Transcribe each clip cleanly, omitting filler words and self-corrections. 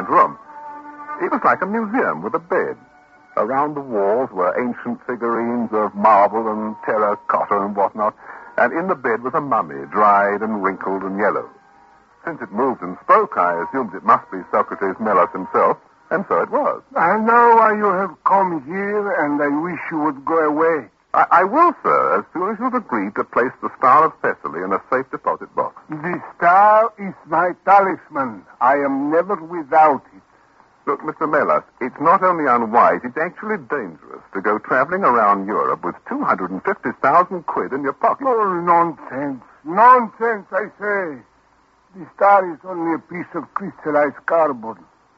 giant room. It was like a museum with a bed. Around the walls were ancient figurines of marble and terracotta and whatnot, and in the bed was a mummy, dried and wrinkled and yellow. Since it moved and spoke, I assumed it must be Socrates Melas himself, and so it was. I know why you have come here, and I wish you would go away. I will, sir, as soon as you've agreed to place the Star of Thessaly in a safe deposit box. The star is my talisman. I am never without it. Look, Mr. Melas, it's not only unwise, it's actually dangerous to go traveling around Europe with 250,000 quid in your pocket. Oh, nonsense. Nonsense, I say. The star is only a piece of crystallized carbon.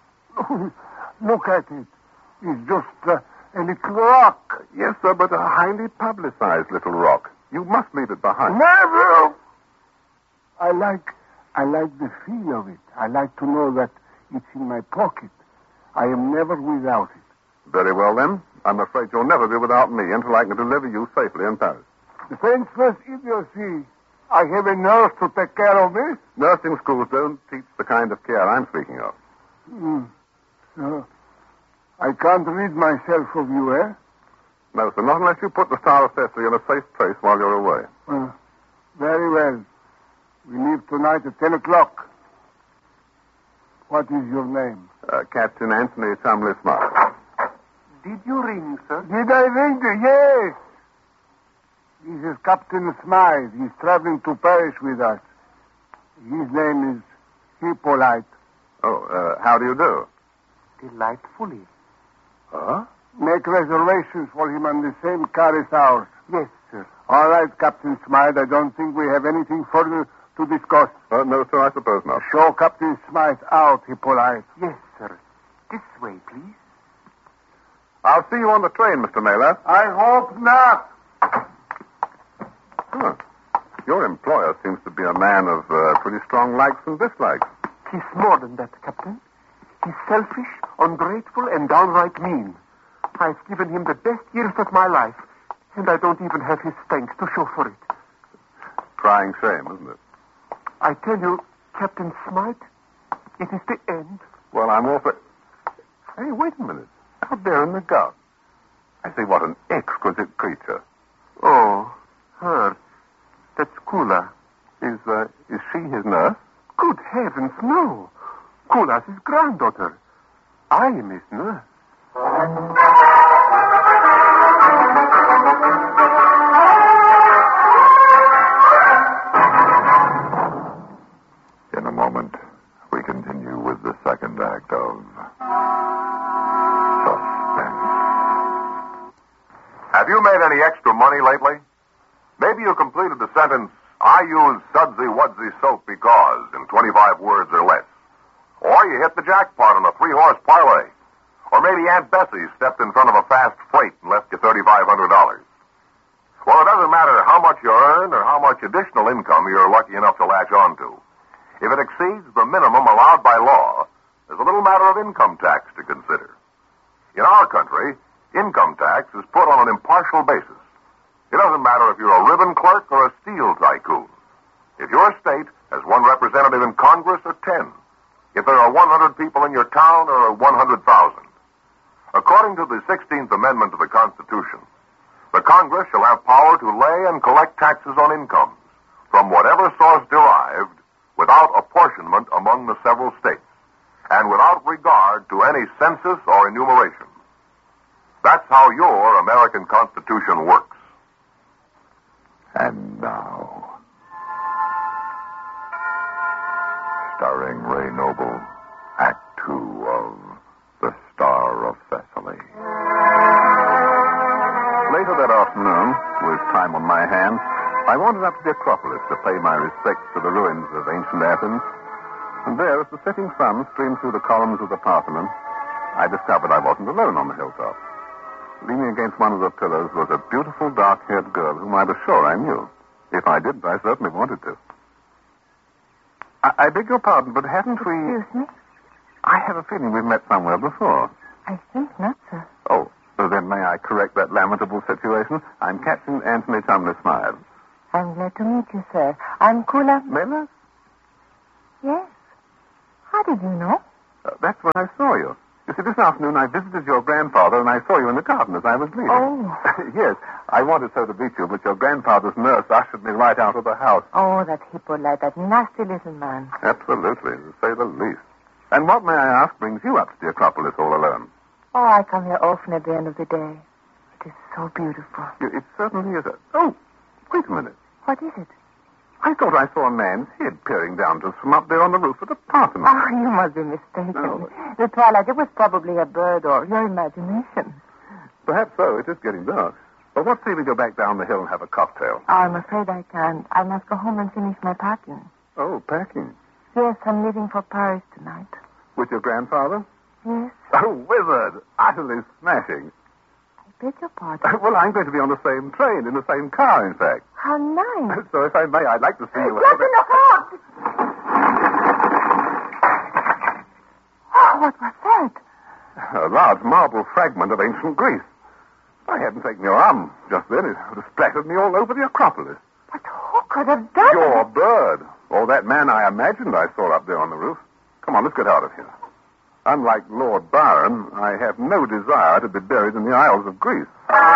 Look at it. It's just a little rock. Yes, sir, but a highly publicized little rock. You must leave it behind. Never! I like the feel of it. I like to know that it's in my pocket. I am never without it. Very well, then. I'm afraid you'll never be without me until I can deliver you safely in Paris. Defenseless idiocy. I have a nurse to take care of me. Nursing schools don't teach the kind of care I'm speaking of. So, I can't rid myself of you, eh? No, sir, not unless you put the Star of Thessaly in a safe place while you're away. Very well. We leave tonight at 10 o'clock. What is your name? Captain Anthony Chumley Smythe. Did you ring, sir? Did I ring? Yes. This is Captain Smythe. He's traveling to Paris with us. His name is Hippolyte. Oh, how do you do? Delightfully. Huh? Make reservations for him on the same car as ours. Yes, sir. All right, Captain Smythe. I don't think we have anything further to discuss. No, sir, I suppose not. Show Captain Smythe out, Hippolyte. Yes, sir. This way, please. I'll see you on the train, Mr. Naylor. I hope not. Huh. Your employer seems to be a man of pretty strong likes and dislikes. He's more than that, Captain. He's selfish, ungrateful, and downright mean. I've given him the best years of my life, and I don't even have his thanks to show for it. Crying shame, isn't it? I tell you, Captain Smythe, it is the end. Well, I'm awfully... Hey, wait a minute. Out there in the garden. I say, what an exquisite creature. Oh, her. That's Kula. Is she his nurse? Good heavens, no. Kula's his granddaughter. I am his nurse. In a moment, we continue with the second act of Suspense. Have you made any extra money lately? Maybe you completed the sentence, I use Sudsy Wudsy soap because, in 25 words or less. Or you hit the jackpot on a 3-horse parlay. Or maybe Aunt Bessie stepped in front of a fast freight and left you $3,500. Well, it doesn't matter how much you earn or how much additional income you're lucky enough to latch on to. If it exceeds the minimum allowed by law, there's a little matter of income tax to consider. In our country, income tax is put on an impartial basis. It doesn't matter if you're a ribbon clerk or a steel tycoon. If your state has one representative in Congress or 10. If there are 100 people in your town or 100,000. According to the 16th Amendment to the Constitution, the Congress shall have power to lay and collect taxes on incomes from whatever source derived without apportionment among the several states and without regard to any census or enumeration. That's how your American Constitution works. And now, starring Ray Noble, Act 2 of The Star of Thessaly. Later that afternoon, with time on my hands, I wandered up to the Acropolis to pay my respects to the ruins of ancient Athens. And there, as the setting sun streamed through the columns of the Parthenon, I discovered I wasn't alone on the hilltop. Leaning against one of the pillars was a beautiful dark-haired girl whom I was sure I knew. If I didn't, I certainly wanted to. I beg your pardon, but haven't we... Excuse me? I have a feeling we've met somewhere before. I think not, sir. Oh, then may I correct that lamentable situation? I'm Captain Anthony Chumley Smythe. I'm glad to meet you, sir. I'm Kula... Miller? Yes. How did you know? That's when I saw you. You see, this afternoon I visited your grandfather and I saw you in the garden as I was leaving. Oh. Yes, I wanted so to meet you, but your grandfather's nurse ushered me right out of the house. Oh, that Hippolyte, that nasty little man. Absolutely, to say the least. And what, may I ask, brings you up to the Acropolis all alone? Oh, I come here often at the end of the day. It is so beautiful. It certainly is. Oh, wait a minute. What is it? I thought I saw a man's head peering down to us from up there on the roof of the Parthenon. Oh, you must be mistaken. No. The twilight, it was probably a bird or your imagination. Perhaps so. It is getting dark. But what say we go back down the hill and have a cocktail? Oh, I'm afraid I can't. I must go home and finish my packing. Oh, packing. Yes, I'm leaving for Paris tonight. With your grandfather? Yes. Oh, wizard. Utterly smashing. I beg your pardon. Well, I'm going to be on the same train, in the same car, in fact. How nice. So if I may, I'd like to see you... Captain Hook! Oh, what was that? A large marble fragment of ancient Greece. If I hadn't taken your arm just then, it would have splattered me all over the Acropolis. But who could have done Your it? bird. Or that man I imagined I saw up there on the roof. Come on, let's get out of here. Unlike Lord Byron, I have no desire to be buried in the Isles of Greece.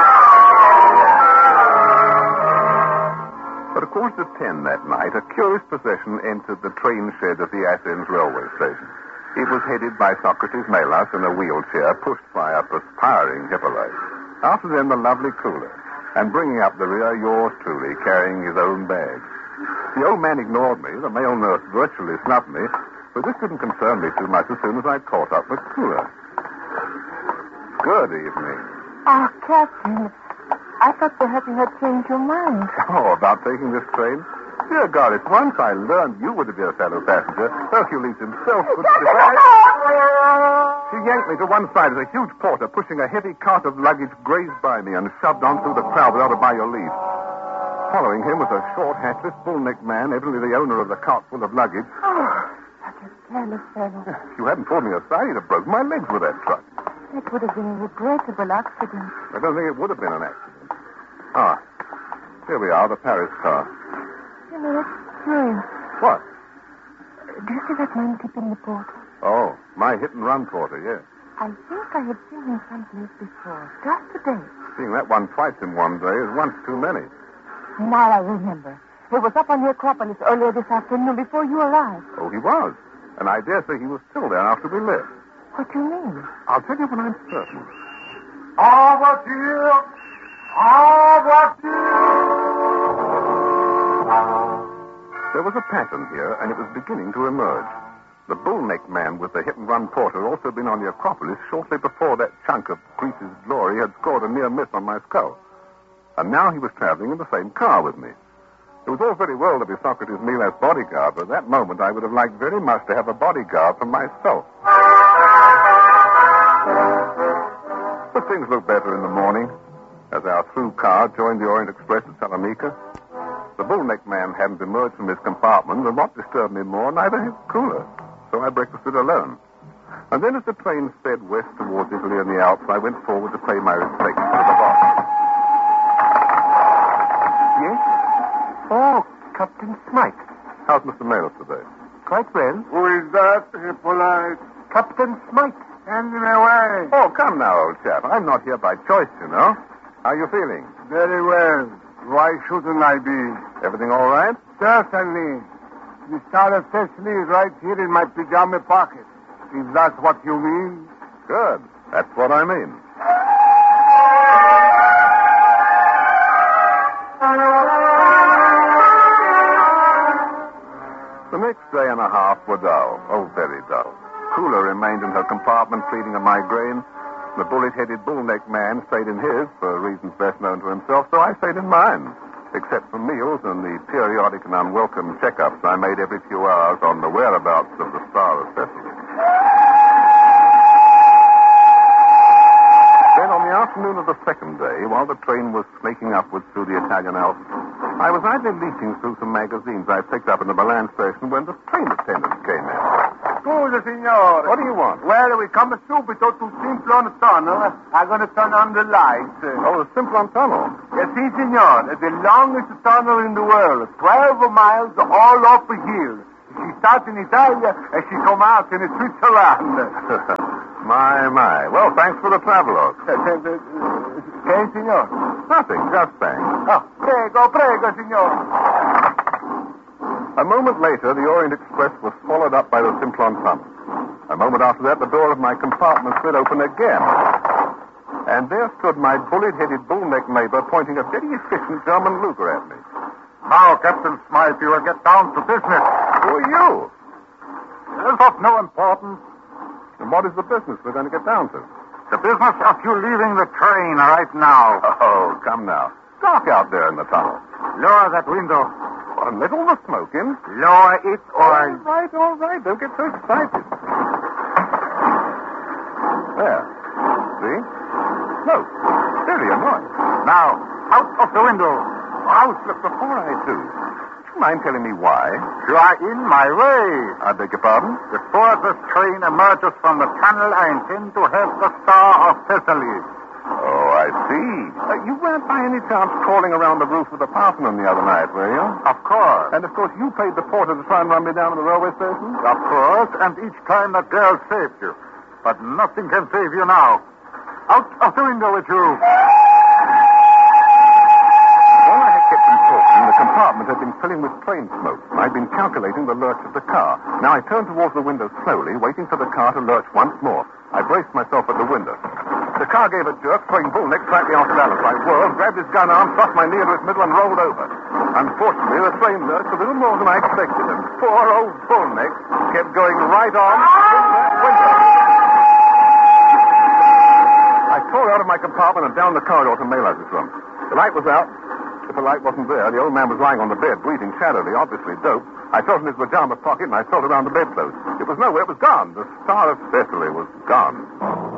At 9:45 that night, a curious procession entered the train shed of the Athens railway station. It was headed by Socrates Melas in a wheelchair, pushed by a perspiring Hippolyte. After them, the lovely Cooler, and bringing up the rear, yours truly, carrying his own bag. The old man ignored me. The male nurse virtually snubbed me, but this didn't concern me too much as soon as I caught up with Cooler. Good evening. Oh, Captain, I thought perhaps you had changed your mind. Oh, about taking this train? Dear God, if once I learned you were to be a fellow passenger, Hercules himself would... She yanked me to one side as a huge porter pushing a heavy cart of luggage grazed by me and shoved on through the crowd without a by your leave. Following him was a short, hatless, bull-necked man, evidently the owner of the cart full of luggage. Oh, such a careless fellow. If you hadn't pulled me aside, you'd have broken my legs with that truck. It would have been a regrettable accident. I don't think it would have been an accident. Ah, here we are, the Paris car. You know, that's curious. What? Do you see that man tipping the porter? Oh, my hit-and-run porter, yes. I think I have seen him someplace before, just today. Seeing that one twice in one day is once too many. Now I remember. He was up on the Acropolis earlier this afternoon before you arrived. Oh, he was. And I dare say he was still there after we left. What do you mean? I'll tell you when I'm certain. En voiture! En voiture! There was a pattern here, and it was beginning to emerge. The bull-necked man with the hit-and-run porter had also been on the Acropolis shortly before that chunk of Greece's glory had scored a near miss on my skull. And now he was traveling in the same car with me. It was all very well to be Socrates Melas' bodyguard, but at that moment I would have liked very much to have a bodyguard for myself. But things looked better in the morning as our through car joined the Orient Express at Salonika. The bull-necked man hadn't emerged from his compartment, and what disturbed me more, neither his Cooler. So I breakfasted alone. And then as the train sped west towards Italy and the Alps, I went forward to pay my respects to the boss. Yes? Oh, Captain Smythe. How's Mr. Melas today? Quite well. Who is that, Hippolyte? Captain Smythe. Send him away. Oh, come now, old chap. I'm not here by choice, you know. How are you feeling? Very well. Why shouldn't I be? Everything all right? Certainly. The Star of Thessaly is right here in my pajama pocket. If that's what you mean. Good. That's what I mean. The next day and a half were dull. Oh, very dull. Cooler remained in her compartment pleading a migraine. The bullet-headed, bull-necked man stayed in his for reasons best known to himself, so I stayed in mine, except for meals and the periodic and unwelcome checkups I made every few hours on the whereabouts of the Star of Thessaly. Then on the afternoon of the second day, while the train was snaking upwards through the Italian Alps, I was idly leafing through some magazines I picked up in the Milan station when the train attendant came in. Scusa, signore. What do you want? Well, we come subito to Simplon Tunnel. I'm going to turn on the lights. Oh, the Simplon Tunnel. Yes, signore. The longest tunnel in the world. 12 miles all up a hill. She starts in Italia and she come out in Switzerland. My. Well, thanks for the travelogue. Okay, signor? Nothing, just thanks. Oh, prego, signor. A moment later, the Orient Express was followed up by the Simplon tunnel. A moment after that, the door of my compartment slid open again. And there stood my bullet-headed, bull-necked neighbor pointing a very efficient German Luger at me. Now, Captain Smythe, you will get down to business. Who are you? It is of no importance. And what is the business we're going to get down to? The business of you leaving the train right now. Oh, come now. Dark out there in the tunnel. Lower that window. Well, let all the smoke in. Lower it or... All right. Don't get so excited. There. See? Smoke. Very annoying. Now, out of the window. Out. Look, before I do, do you mind telling me why? You are in my way. I beg your pardon? Before this train emerges from the tunnel, I intend to have the Star of Thessaly. Oh, I see. You weren't by any chance crawling around the roof of the Parthenon the other night, were you? Of course. And, of course, you paid the porter to try and run me down at the railway station? Of course, and each time that girl saved you. But nothing can save you now. Out of the window with you. While I had kept him talking, the compartment had been filling with train smoke. I'd been calculating the lurch of the car. Now I turned towards the window slowly, waiting for the car to lurch once more. I braced myself at the window. The car gave a jerk, throwing Bullneck slightly off balance. I whirled, grabbed his gun arm, thrust my knee into its middle, and rolled over. Unfortunately, the train lurched a little more than I expected, and poor old Bullneck kept going right on through that window. I tore out of my compartment and down the corridor to Maylaz's room. The light was out. If the light wasn't there, the old man was lying on the bed, breathing shadowy, obviously doped. I felt in his pajama pocket, and I felt around the bedclothes. It was nowhere. It was gone. The Star of Thessaly was gone.